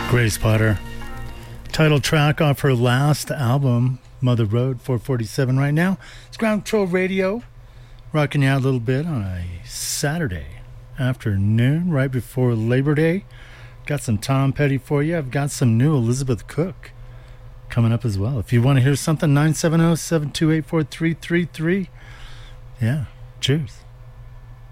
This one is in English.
Grace Potter. Title track off her last album, Mother Road, 447 right now. It's Ground Control Radio, rocking you out a little bit on a Saturday afternoon right before Labor Day. Got some Tom Petty for you. I've got some new Elizabeth Cook coming up as well. If you want to hear something, 970-728-4333. Yeah, cheers.